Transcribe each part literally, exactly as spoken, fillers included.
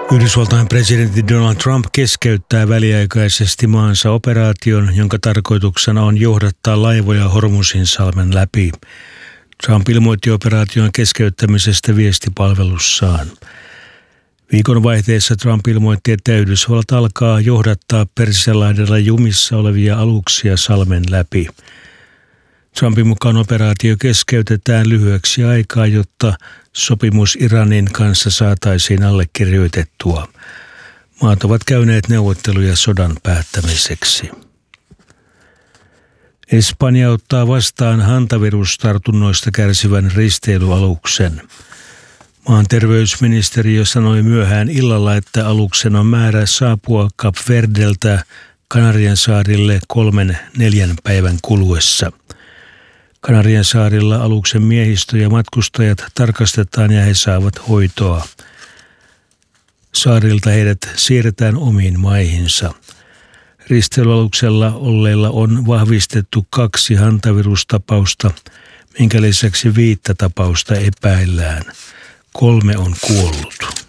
Yhdysvaltain presidentti Donald Trump keskeyttää väliaikaisesti maansa operaation, jonka tarkoituksena on johdattaa laivoja Hormuzinsalmen läpi. Trump ilmoitti operaation keskeyttämisestä viestipalvelussaan. Viikonvaihteessa Trump ilmoitti, että Yhdysvallat alkaa johdattaa Persianlahdella jumissa olevia aluksia salmen läpi. Trumpin mukaan operaatio keskeytetään lyhyeksi aikaa, jotta sopimus Iranin kanssa saataisiin allekirjoitettua. Maat ovat käyneet neuvotteluja sodan päättämiseksi. Espanja ottaa vastaan hantavirustartunnoista kärsivän risteilyaluksen. Maan terveysministeriö sanoi myöhään illalla, että aluksen on määrä saapua Kap Verdeltä Kanarian saarille kolmen neljän päivän kuluessa. Kanarian saarilla aluksen miehistö ja matkustajat tarkastetaan ja he saavat hoitoa. Saarilta heidät siirretään omiin maihinsa. Risteilyaluksella olleilla on vahvistettu kaksi hantavirustapausta, minkä lisäksi viittä tapausta epäillään. Kolme on kuollut.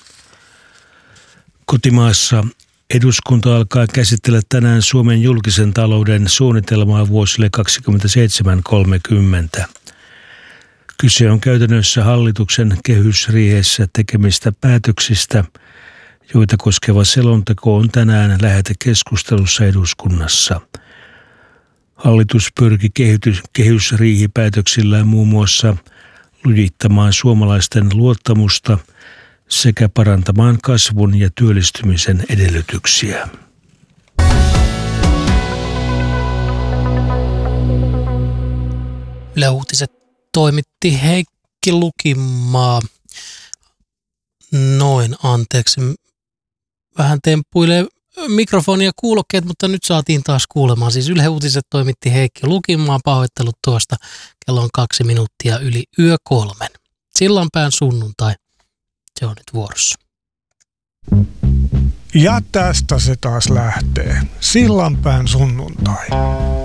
Kotimaassa eduskunta alkaa käsitellä tänään Suomen julkisen talouden suunnitelmaa vuosille kaksikymmentäseitsemän kolmekymmentä. Kyse on käytännössä hallituksen kehysriihessä tekemistä päätöksistä, joita koskeva selonteko on tänään lähetekeskustelussa eduskunnassa. Hallitus pyrki kehysriihipäätöksillään muun muassa lujittamaan suomalaisten luottamusta sekä parantamaan kasvun ja työllistymisen edellytyksiä. Yle Uutiset toimitti Heikki Lukimaa. Noin, anteeksi. Vähän temppuilee mikrofonia kuulokkeet, mutta nyt saatiin taas kuulemaan. Siis Yle Uutiset toimitti Heikki Lukimaa. Pahoittelut tuosta. Kello on kaksi minuuttia yli yö kolmen. Sillanpään sunnuntai. Se on nyt vuorossa. Ja tästä se taas lähtee. Sillanpään sunnuntai.